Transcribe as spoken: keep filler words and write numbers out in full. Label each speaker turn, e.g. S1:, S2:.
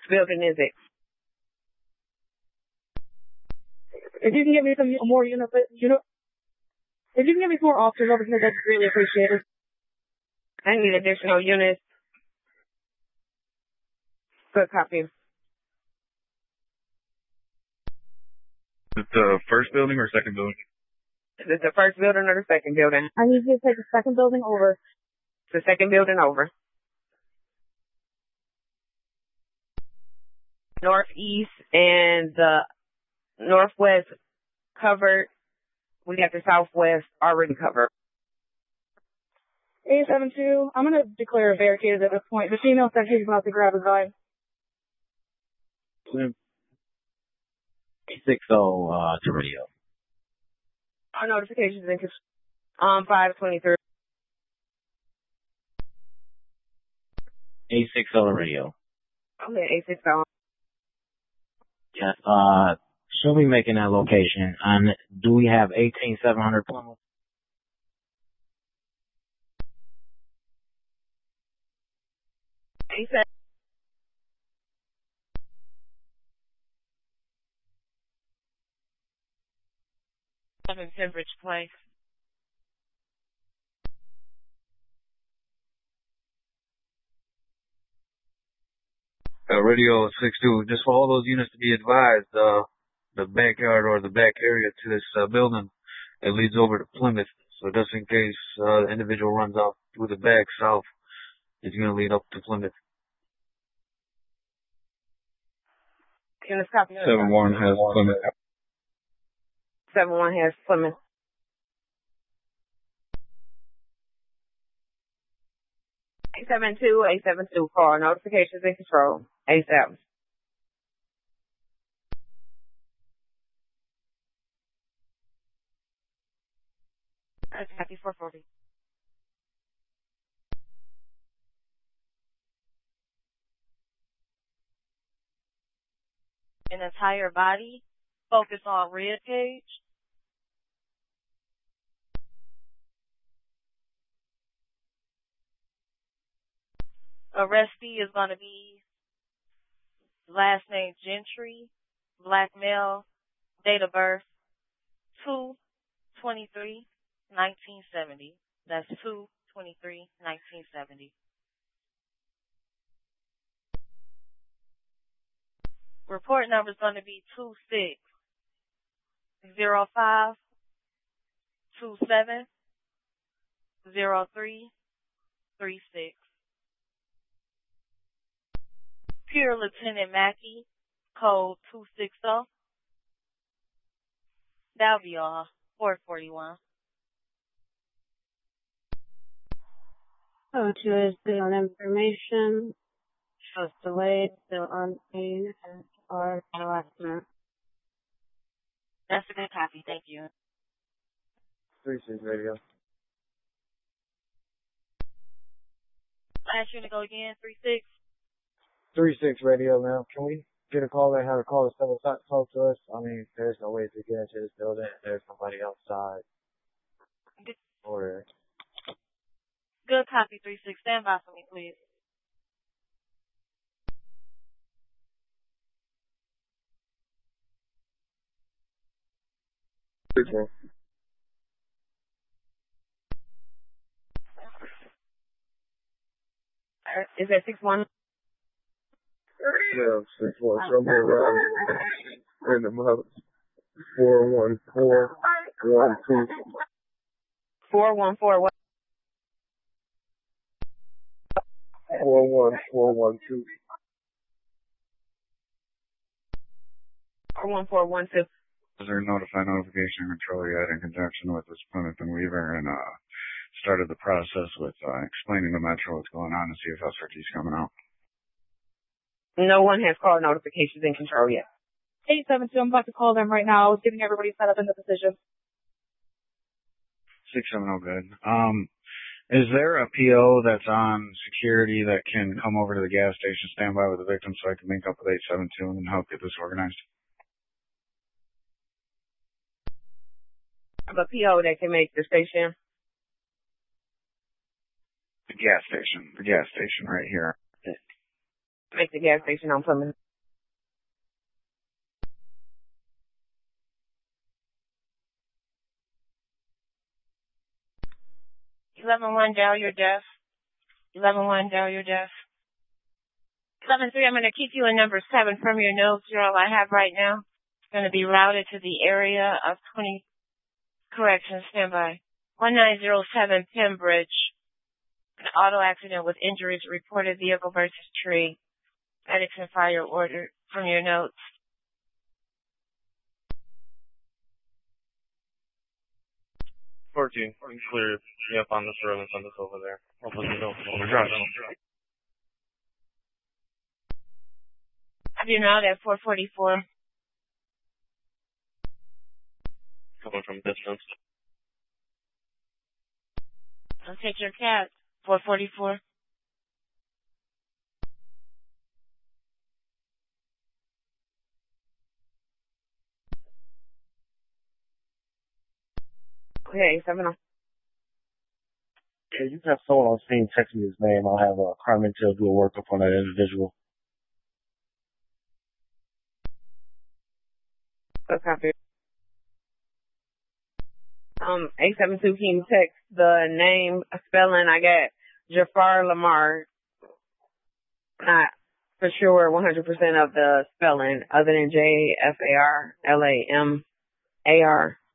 S1: building is it?
S2: If you can get me some more units, you know, if you can get me some more officers over here, that's really appreciated.
S1: I need additional units. Good copy.
S3: Is it the first building or second building?
S1: Is it the first building or the second building?
S2: I need you to take the second building over.
S1: The second building over. Northeast and the northwest covered. We got the southwest already covered.
S2: A seven two, I'm going to declare a barricade at this point. The female said she's about to grab a gun.
S4: six oh uh, to radio.
S1: Our notifications in um, five twenty-three.
S4: eight sixty to radio.
S1: Okay, eight sixty.
S4: Yes, uh, she'll be making that location. And do we have eighteen seven hundred Plymouth?
S1: Eight seven. Seven Pembridge Place.
S5: Uh, radio six two, just for all those units to be advised, uh, the backyard or the back area to this uh, building, it leads over to Plymouth. So just in case uh, the individual runs off through the back south, it's going to lead up to Plymouth.
S1: Can this copy?
S3: Seven one has Plymouth.
S1: Seven one has Plymouth. eight seven two, eight seven two, call notifications in control. eight seven. That's happy four forty.
S6: An entire body, focus on rib cage. Arrestee is going to be last name Gentry, black male, date of birth two twenty-three nineteen seventy. That's two twenty-three nineteen seventy. Report number is going to be two six zero five two seven zero three three six. Pure Lieutenant Mackey, code two sixty. That'll be all. four forty-one.
S2: Oh, to is still on information. Shows delayed, still on scene, and or harassment.
S6: That's a good copy. Thank you.
S5: three six radio.
S6: Last unit go again, three six.
S5: three six radio, now. Can we get a call and have a call to someone talk to us? I mean, there's no way to get into this building. There's somebody outside.
S6: Good,
S5: Or
S6: good copy, three six. Stand by for me, please.
S5: Okay.
S1: Is that six one?
S5: Yeah, six one. Somewhere around in the mother. Four one four one two.
S1: Four one four what?
S5: Four one four one two.
S1: Four one four one two.
S3: Is there notify notification control yet in conjunction with this Plymouth and Weaver, and uh started the process with uh, explaining to Metro what's going on to see if S R T's coming out?
S1: No one has called notifications in control yet.
S2: eight seven two, I'm about to call them right now. I was getting everybody set up in the position.
S3: six seven oh, good. Um, is there a P O that's on security that can come over to the gas station, stand by with the victim so I can link up with eight seven two and help get this organized?
S1: I have a P O that can make the station.
S3: The gas station. The gas station right here.
S1: Make the gas station on Plymouth.
S6: eleven one, dial your desk. eleven one, dial your desk. eleven three, I'm going to keep you in number seven from your notes. You're all I have right now. It's going to be routed to the area of twenty corrections. Stand by. one nine zero seven Pembridge. An auto accident with injuries reported, vehicle versus tree. Medics and fire order from your notes.
S7: fourteen, clear. Yep, on the surveillance on this over there. Hopefully you don't overdrive.
S6: Have you now at four forty-four?
S7: Coming from distance.
S6: I'll take your cat. four forty-four.
S1: Okay, seven oh.
S8: Yeah, you have someone on scene text me his name. I'll have uh, crime intel do a workup on that individual.
S1: Good copy. Um, eight seven two, can you text the name, spelling? I got Jafar Lamar. Not for sure one hundred percent of the spelling, other than J F A R L A M A R.